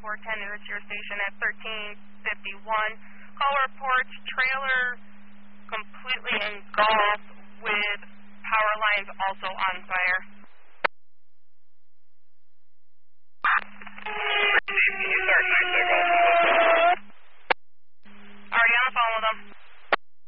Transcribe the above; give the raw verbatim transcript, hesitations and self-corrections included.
four ten News, your station at thirteen fifty-one. Call reports trailer completely engulfed with power lines also on fire.